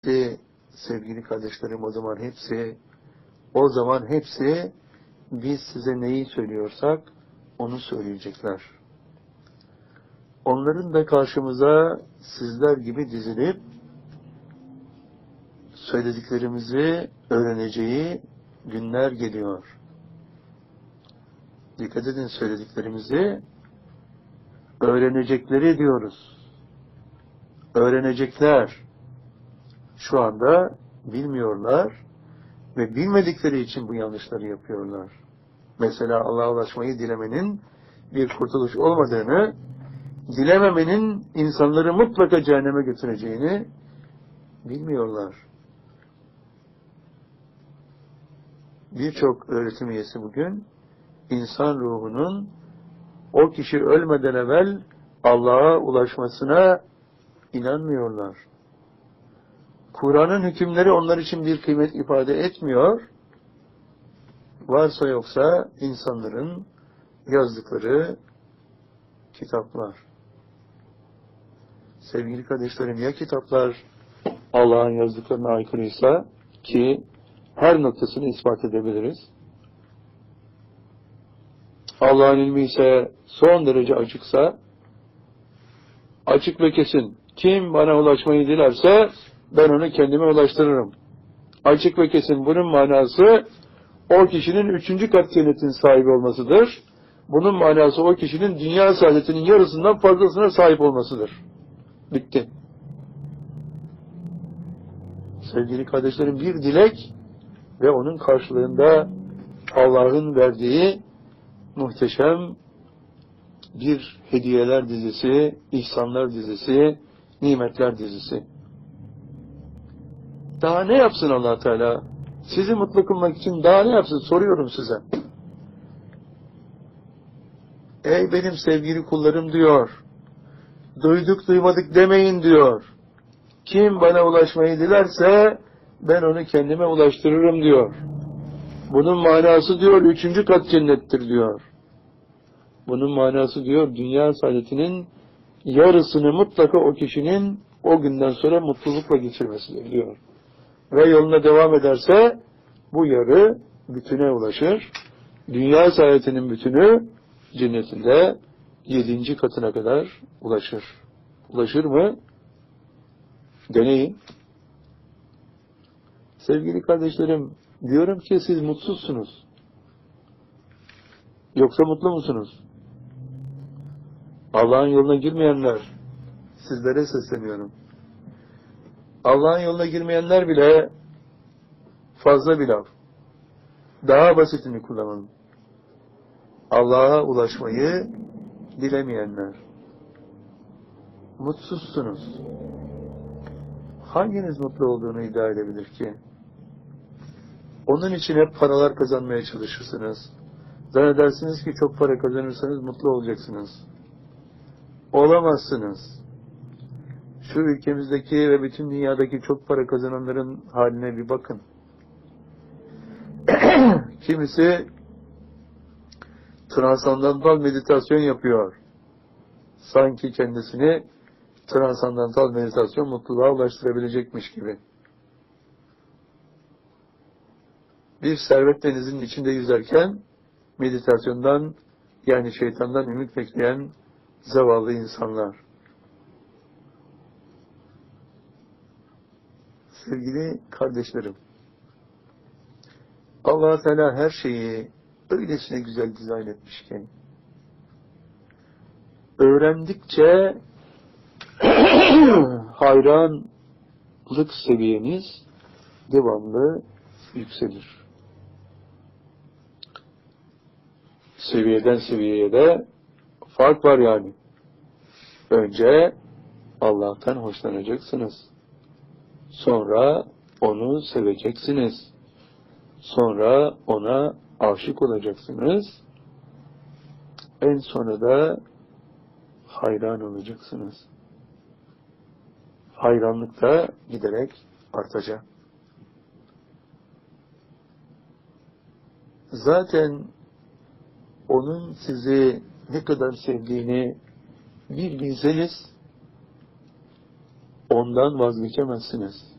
Sevgili kardeşlerim, o zaman hepsi biz size neyi söylüyorsak onu söyleyecekler. Onların da karşımıza sizler gibi dizilip söylediklerimizi öğreneceği günler geliyor. Dikkat edin, söylediklerimizi öğrenecekleri diyoruz. Öğrenecekler. Şu anda bilmiyorlar ve bilmedikleri için bu yanlışları yapıyorlar. Mesela Allah'a ulaşmayı dilemenin bir kurtuluş olmadığını, dilememenin insanları mutlaka cehenneme götüreceğini bilmiyorlar. Birçok öğretim üyesi bugün insan ruhunun o kişi ölmeden evvel Allah'a ulaşmasına inanmıyorlar. Kur'an'ın hükümleri onlar için bir kıymet ifade etmiyor. Varsa yoksa insanların yazdıkları kitaplar. Sevgili kardeşlerim, ya kitaplar Allah'ın yazdıklarına aykırıysa, ki her noktasını ispat edebiliriz. Allah'ın ilmi ise son derece açıksa, açık ve kesin. Kim bana ulaşmayı dilerse ben onu kendime ulaştırırım. Açık ve kesin. Bunun manası o kişinin 3. kat cennetin sahibi olmasıdır. Bunun manası o kişinin dünya saadetinin yarısından fazlasına sahip olmasıdır. Bitti. Sevgili kardeşlerim, bir dilek ve onun karşılığında Allah'ın verdiği muhteşem bir hediyeler dizisi, ihsanlar dizisi, nimetler dizisi. Daha ne yapsın Allah Teala? Sizi mutlu kılmak için daha ne yapsın? Soruyorum size. Ey benim sevgili kullarım diyor. Duyduk duymadık demeyin diyor. Kim bana ulaşmayı dilerse ben onu kendime ulaştırırım diyor. Bunun manası diyor 3. kat cennettir diyor. Bunun manası diyor dünya saadetinin yarısını mutlaka o kişinin o günden sonra mutlulukla geçirmesidir diyor. Ve yoluna devam ederse bu yarı bütüne ulaşır. Dünya saadetinin bütünü cennetinde 7. katına kadar ulaşır. Ulaşır mı? Deneyin. Sevgili kardeşlerim, diyorum ki siz mutsuzsunuz. Yoksa mutlu musunuz? Allah'ın yoluna girmeyenler, sizlere sesleniyorum. Allah'ın yoluna girmeyenler bile fazla bir laf. Daha basitini kullanın. Allah'a ulaşmayı dilemeyenler. Mutsuzsunuz. Hanginiz mutlu olduğunu iddia edebilir ki? Onun için hep paralar kazanmaya çalışırsınız. Zannedersiniz ki çok para kazanırsanız mutlu olacaksınız. Olamazsınız. Şu ülkemizdeki ve bütün dünyadaki çok para kazananların haline bir bakın. Kimisi transandantal meditasyon yapıyor. Sanki kendisini transandantal meditasyon mutluluğa ulaştırabilecekmiş gibi. Bir servet denizinin içinde yüzerken meditasyondan, yani şeytandan ümit bekleyen zavallı insanlar. Sevgili kardeşlerim, Allah Teala her şeyi öylesine güzel dizayn etmiş ki, öğrendikçe hayranlık seviyeniz devamlı yükselir. Seviyeden seviyeye de fark var yani. Önce Allah'tan hoşlanacaksınız. Sonra onu seveceksiniz. Sonra ona aşık olacaksınız. En sonra da hayran olacaksınız. Hayranlık da giderek artacak. Zaten onun sizi ne kadar sevdiğini bir bilseniz ondan vazgeçemezsiniz.